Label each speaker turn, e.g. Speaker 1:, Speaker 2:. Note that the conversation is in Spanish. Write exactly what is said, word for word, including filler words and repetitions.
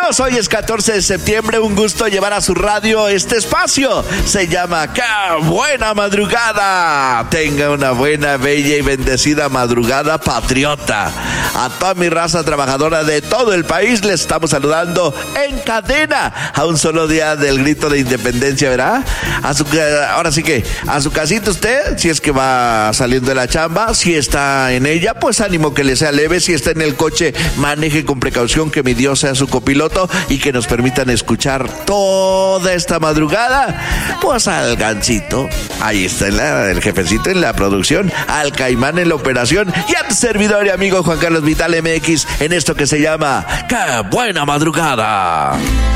Speaker 1: amigos, hoy es catorce de septiembre, un gusto llevar a su radio este espacio. Se llama ¡Qué buena madrugada! Tenga una buena, bella y bendecida madrugada patriota. A toda mi raza trabajadora de todo el país les estamos saludando en cadena a un solo día del grito de independencia, ¿verdad? A su, ahora sí que a su casita usted, si es que va saliendo de la chamba, si está en ella, pues ánimo que le sea leve. Si está en el coche, maneje con precaución, que mi Dios sea su copiloto y que nos permitan escuchar toda esta madrugada. Pues al Gancito, ahí está la, el jefecito en la producción, al Caimán en la operación y a tu servidor y amigo Juan Carlos Vital M X en esto que se llama ¡Qué buena madrugada!